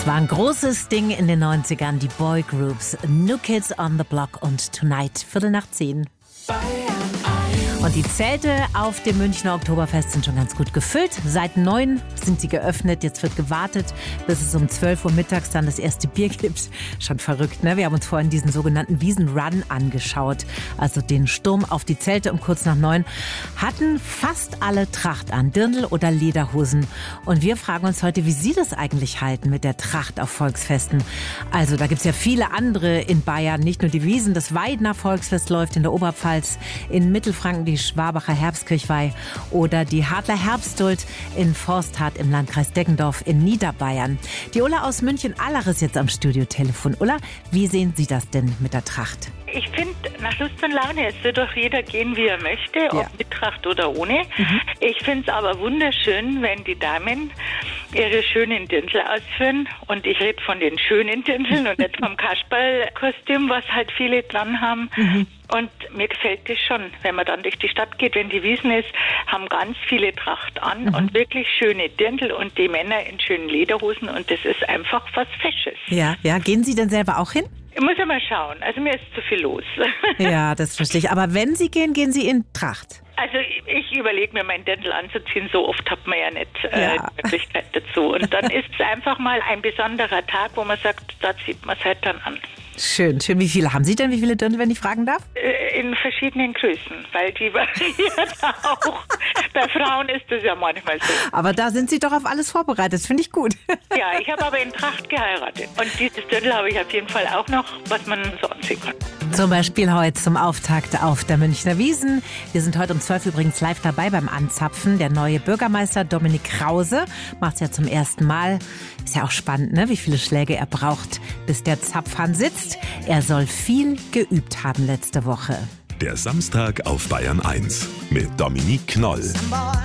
Es war ein großes Ding in den 90ern, die Boygroups New Kids on the Block und Tonight, 9:15. Und die Zelte auf dem Münchner Oktoberfest sind schon ganz gut gefüllt. Seit 9 sind sie geöffnet. Jetzt wird gewartet, bis es um 12 Uhr mittags dann das erste Bier gibt. Schon verrückt, ne? Wir haben uns vorhin diesen sogenannten Wiesenrun angeschaut. Also den Sturm auf die Zelte um kurz nach 9. Hatten fast alle Tracht an, Dirndl oder Lederhosen. Und wir fragen uns heute, wie Sie das eigentlich halten mit der Tracht auf Volksfesten. Also da gibt's ja viele andere in Bayern. Nicht nur die Wiesn, das Weidner Volksfest läuft in der Oberpfalz, in Mittelfranken die Schwabacher Herbstkirchweih oder die Hadler Herbstduld in Forsthardt im Landkreis Deggendorf in Niederbayern. Die Ulla aus München-Allach ist jetzt am Studiotelefon. Ulla, wie sehen Sie das denn mit der Tracht? Ich finde, nach Lust und Laune, es wird doch jeder gehen, wie er möchte, ob mit Tracht oder ohne. Ich finde es aber wunderschön, wenn die Damen ihre schönen Dirndl ausführen. Und ich rede von den schönen Dirndln und nicht vom Kasperlkostüm, was halt viele dran haben. Und mir gefällt das schon, wenn man dann durch die Stadt geht, wenn die Wiesn ist, haben ganz viele Tracht an und wirklich schöne Dirndl und die Männer in schönen Lederhosen und das ist einfach was Fesches. Ja, gehen Sie denn selber auch hin? Ich muss ja mal schauen, also mir ist zu viel los. Ja, das verstehe ich. Aber wenn Sie gehen, gehen Sie in Tracht? Also ich überlege mir, meinen Dirndl anzuziehen, so oft hat man ja nicht die Möglichkeit dazu. Und dann ist es einfach mal ein besonderer Tag, wo man sagt, da zieht man es halt dann an. Schön. Wie viele haben Sie denn? Wie viele Dirndl, wenn ich fragen darf? In verschiedenen Größen, weil die variieren auch. Bei Frauen ist das ja manchmal so. Aber da sind Sie doch auf alles vorbereitet, das finde ich gut. Ja, ich habe aber in Tracht geheiratet. Und dieses Dirndl habe ich auf jeden Fall auch noch, was man so anziehen kann. Zum Beispiel heute zum Auftakt auf der Münchner Wiesn. Wir sind heute um 12 übrigens live dabei beim Anzapfen. Der neue Bürgermeister Dominik Krause macht es ja zum ersten Mal. Ist ja auch spannend, ne? Wie viele Schläge er braucht, bis der Zapfhahn sitzt. Er soll viel geübt haben letzte Woche. Der Samstag auf Bayern 1 mit Dominique Knoll.